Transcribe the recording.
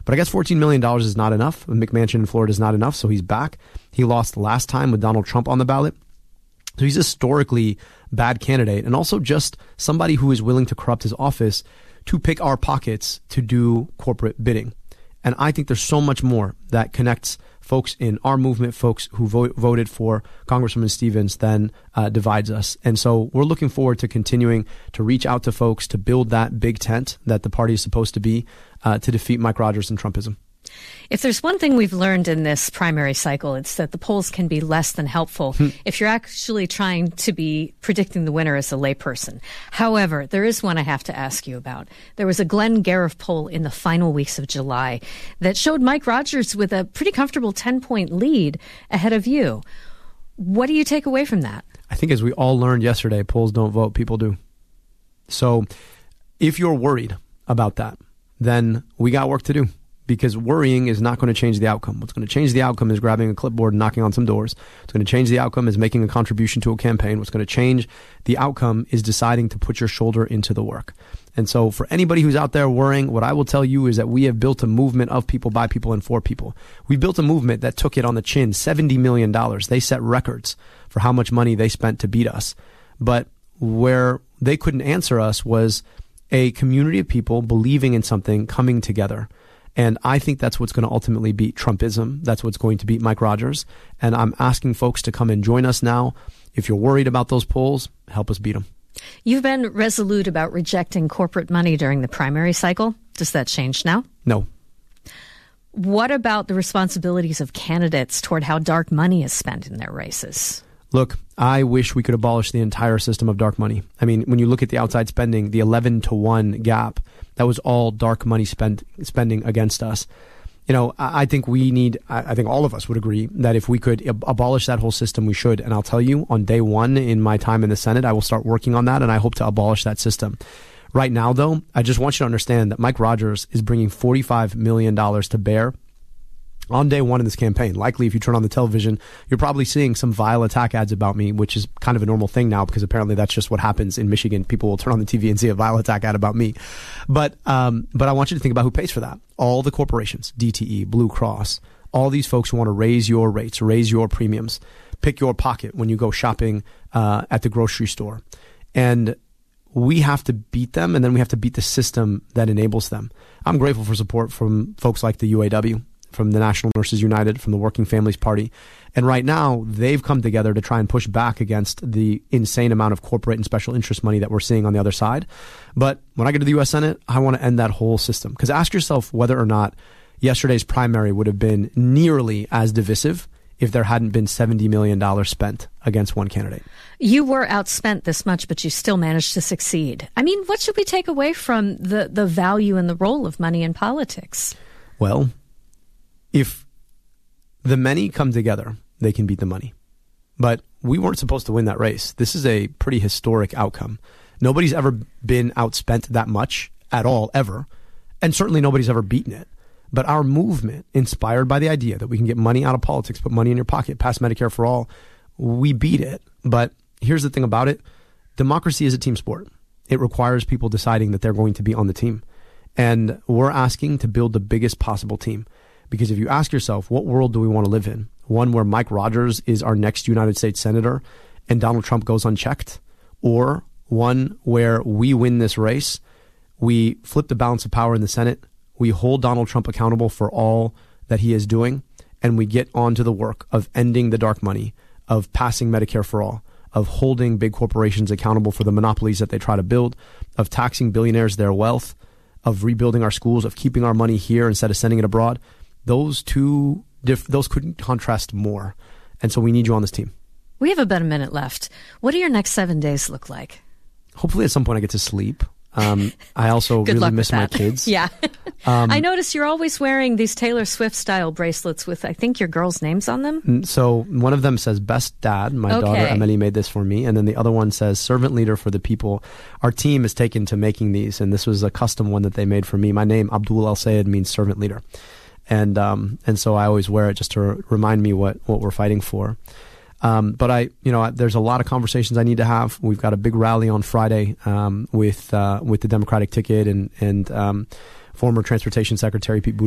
But I guess $14 million is not enough. McMansion in Florida is not enough, so he's back. He lost last time with Donald Trump on the ballot. So he's a historically bad candidate, and also just somebody who is willing to corrupt his office to pick our pockets to do corporate bidding. And I think there's so much more that connects folks in our movement, folks who voted for Congresswoman Stevens, than divides us. And so we're looking forward to continuing to reach out to folks to build that big tent that the party is supposed to be to defeat Mike Rogers and Trumpism. If there's one thing we've learned in this primary cycle, it's that the polls can be less than helpful if you're actually trying to be predicting the winner as a layperson. However, there is one I have to ask you about. There was a Glenn Gariff poll in the final weeks of July that showed Mike Rogers with a pretty comfortable 10-point lead ahead of you. What do you take away from that? I think as we all learned yesterday, polls don't vote, people do. So if you're worried about that, then we got work to do. Because worrying is not going to change the outcome. What's going to change the outcome is grabbing a clipboard and knocking on some doors. What's going to change the outcome is making a contribution to a campaign. What's going to change the outcome is deciding to put your shoulder into the work. And so for anybody who's out there worrying, what I will tell you is that we have built a movement of people, by people, and for people. We built a movement that took it on the chin, $70 million. They set records for how much money they spent to beat us. But where they couldn't answer us was a community of people believing in something, coming together. And I think that's what's going to ultimately beat Trumpism. That's what's going to beat Mike Rogers. And I'm asking folks to come and join us now. If you're worried about those polls, help us beat them. You've been resolute about rejecting corporate money during the primary cycle. Does that change now? No. What about the responsibilities of candidates toward how dark money is spent in their races? Look, I wish we could abolish the entire system of dark money. I mean, when you look at the outside spending, the 11-to-1 gap, that was all dark money spending against us. You know, I think I think all of us would agree that if we could abolish that whole system, we should. And I'll tell you, on day one in my time in the Senate, I will start working on that, and I hope to abolish that system. Right now, though, I just want you to understand that Mike Rogers is bringing $45 million to bear on day one in this campaign. Likely, if you turn on the television, you're probably seeing some vile attack ads about me, which is kind of a normal thing now because apparently that's just what happens in Michigan. People will turn on the TV and see a vile attack ad about me. But I want you to think about who pays for that. All the corporations, DTE, Blue Cross, all these folks who want to raise your rates, raise your premiums, pick your pocket when you go shopping at the grocery store. And we have to beat them, and then we have to beat the system that enables them. I'm grateful for support from folks like the UAW, from the National Nurses United, from the Working Families Party. And right now, they've come together to try and push back against the insane amount of corporate and special interest money that we're seeing on the other side. But when I get to the U.S. Senate, I want to end that whole system. Because ask yourself whether or not yesterday's primary would have been nearly as divisive if there hadn't been $70 million spent against one candidate. You were outspent this much, but you still managed to succeed. I mean, what should we take away from the value and the role of money in politics? Well, if the many come together, they can beat the money. But we weren't supposed to win that race. This is a pretty historic outcome. Nobody's ever been outspent that much at all, ever. And certainly nobody's ever beaten it. But our movement, inspired by the idea that we can get money out of politics, put money in your pocket, pass Medicare for all, we beat it. But here's the thing about it. Democracy is a team sport. It requires people deciding that they're going to be on the team. And we're asking to build the biggest possible team. Because if you ask yourself, what world do we want to live in? One where Mike Rogers is our next United States Senator and Donald Trump goes unchecked? Or one where we win this race, we flip the balance of power in the Senate, we hold Donald Trump accountable for all that he is doing, and we get on to the work of ending the dark money, of passing Medicare for all, of holding big corporations accountable for the monopolies that they try to build, of taxing billionaires their wealth, of rebuilding our schools, of keeping our money here instead of sending it abroad. Those couldn't contrast more. And so we need you on this team. We have about a minute left. What do your next 7 days look like? Hopefully at some point I get to sleep. I also really miss my kids. Yeah. I notice you're always wearing these Taylor Swift style bracelets with, I think, your girls' names on them. So one of them says best dad. My daughter Emily made this for me. And then the other one says servant leader for the people. Our team is taken to making these. And this was a custom one that they made for me. My name, Abdul El Sayed, means servant leader. And so I always wear it just to remind me what we're fighting for. But there's a lot of conversations I need to have. We've got a big rally on Friday with the Democratic ticket and former Transportation Secretary Pete Buttigieg